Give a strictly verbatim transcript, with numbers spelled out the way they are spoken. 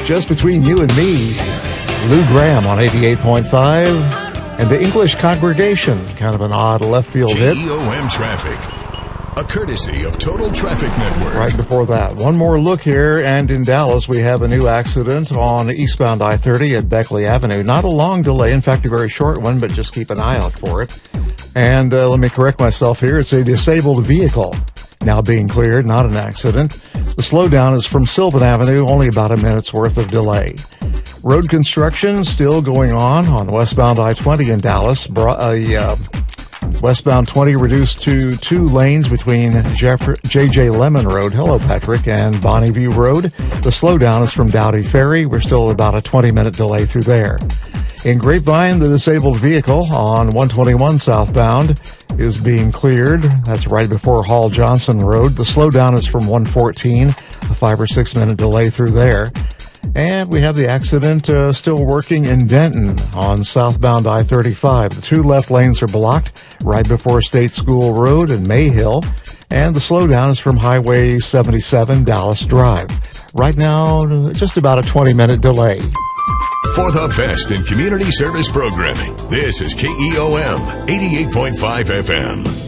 just between you and me. Lou Graham on eighty-eight point five. And the English Congregation, kind of an odd left field hit. K E O M Traffic, a courtesy of Total Traffic Network. Right before that, one more look here, and in Dallas we have a new accident on eastbound I thirty at Beckley Avenue. Not a long delay, in fact a very short one, but just keep an eye out for it. And uh, let me correct myself here, it's a disabled vehicle now being cleared, not an accident. The slowdown is from Sylvan Avenue, only about a minute's worth of delay. Road construction still going on on westbound I twenty in Dallas. Bro- uh, uh, westbound twenty reduced to two lanes between Jeff- J J Lemon Road, hello Patrick, and Bonneview Road. The slowdown is from Dowdy Ferry. We're still about a twenty-minute delay through there. In Grapevine, the disabled vehicle on one twenty-one southbound is being cleared. That's right before Hall Johnson Road. The slowdown is from one fourteen, a five or six minute delay through there. And we have the accident uh, still working in Denton on southbound I thirty-five. The two left lanes are blocked right before State School Road and Mayhill. And the slowdown is from Highway seventy-seven, Dallas Drive. Right now, just about a twenty minute delay. For the best in community service programming, this is K E O M eighty-eight point five F M.